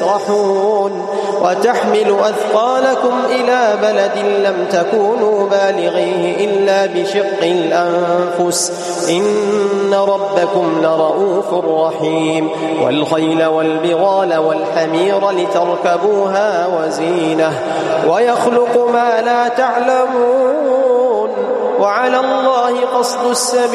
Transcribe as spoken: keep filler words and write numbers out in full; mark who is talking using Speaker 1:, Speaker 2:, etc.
Speaker 1: يسرحون وتحمل أثقالكم إلى بلد لم تكونوا بالغيه إلا بشق الأنفس إن ربكم لرؤوف رحيم والخيل والبغال والحمير لتركبوها وزينة ويخلق ما لا تعلمون وعلى الله قصد السبيل